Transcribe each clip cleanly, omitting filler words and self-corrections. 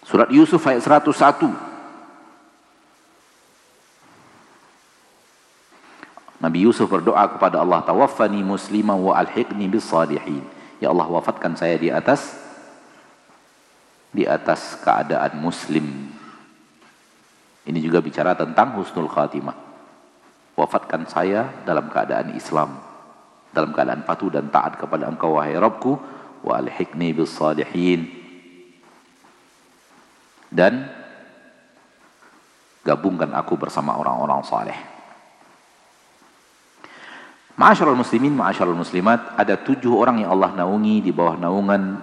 Surat Yusuf ayat 101. Nabi Yusuf berdoa kepada Allah, tawaffani musliman wa alhiqni bis salihin. Ya Allah, wafatkan saya di atas keadaan muslim. Ini juga bicara tentang husnul khatimah. Wafatkan saya dalam keadaan Islam, dalam keadaan patuh dan taat kepada Engkau wahai Rabbku, wa alhiqni bis salihin. Dan gabungkan aku bersama orang-orang saleh. Ma'asyiral muslimin, ma'asyiral muslimat, ada 7 orang yang Allah naungi di bawah naungan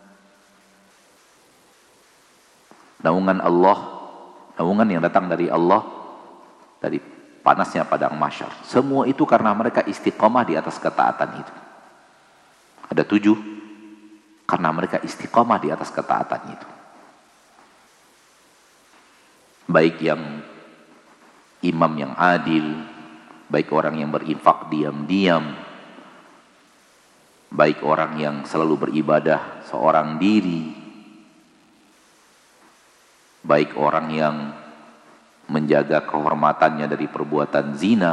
Allah, naungan yang datang dari Allah, dari panasnya padang mahsyar. Semua itu karena mereka istiqamah di atas ketaatan itu. Ada 7 karena mereka istiqamah di atas ketaatan itu. Baik yang imam yang adil, baik orang yang berinfak diam-diam, baik orang yang selalu beribadah seorang diri, baik orang yang menjaga kehormatannya dari perbuatan zina.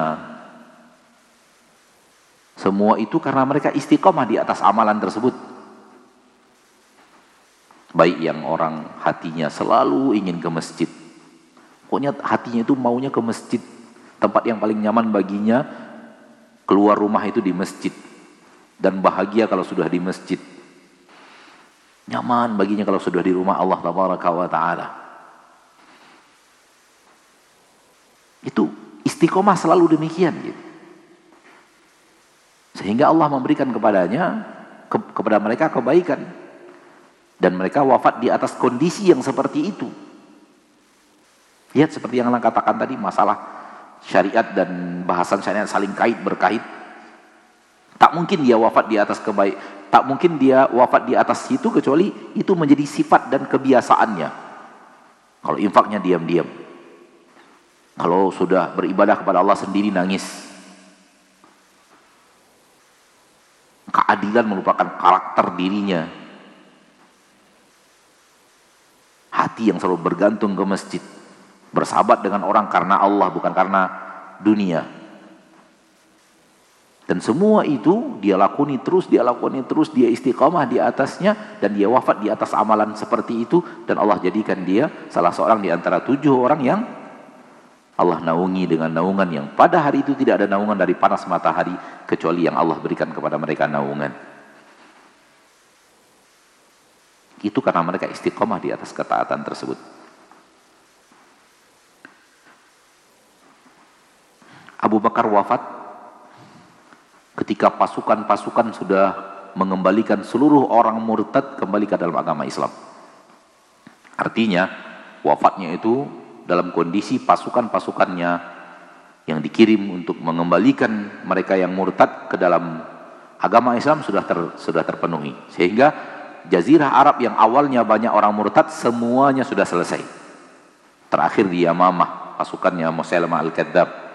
Semua itu karena mereka istiqomah di atas amalan tersebut. Baik yang orang hatinya selalu ingin ke masjid, pokoknya hatinya itu maunya ke masjid, tempat yang paling nyaman baginya keluar rumah itu di masjid, dan bahagia kalau sudah di masjid, nyaman baginya kalau sudah di rumah Allah tabaraka wa ta'ala. Itu istiqomah selalu demikian gitu. Sehingga Allah memberikan kepada mereka kebaikan, dan mereka wafat di atas kondisi yang seperti itu. Lihat seperti yang Allah katakan tadi, masalah syariat dan bahasan syariat saling berkait. Tak mungkin dia wafat di atas tak mungkin dia wafat di atas itu kecuali itu menjadi sifat dan kebiasaannya. Kalau infaknya diam-diam, kalau sudah beribadah kepada Allah sendiri nangis. Keadilan merupakan karakter dirinya. Hati yang selalu bergantung ke masjid, bersahabat dengan orang karena Allah, bukan karena dunia. Dan semua itu dia lakoni terus, dia istiqamah di atasnya, dan dia wafat di atas amalan seperti itu, dan Allah jadikan dia salah seorang di antara 7 orang yang Allah naungi dengan naungan yang pada hari itu tidak ada naungan dari panas matahari kecuali yang Allah berikan kepada mereka naungan. Itu karena mereka istiqamah di atas ketaatan tersebut. Abu Bakar wafat ketika pasukan-pasukan sudah mengembalikan seluruh orang murtad kembali ke dalam agama Islam. Artinya wafatnya itu dalam kondisi pasukan-pasukannya yang dikirim untuk mengembalikan mereka yang murtad ke dalam agama Islam sudah terpenuhi. Sehingga Jazirah Arab yang awalnya banyak orang murtad semuanya sudah selesai. Terakhir di Yamamah pasukannya Musailamah al-Kadzdzab.